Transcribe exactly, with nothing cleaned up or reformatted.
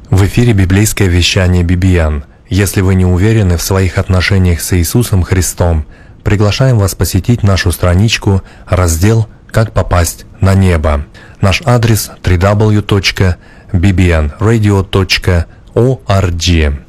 В эфире библейское вещание би би эн. Если вы не уверены в своих отношениях с Иисусом Христом, приглашаем вас посетить нашу страничку, раздел «Как попасть на небо». Наш адрес дабл ю дабл ю дабл ю точка би би эн радио точка орг.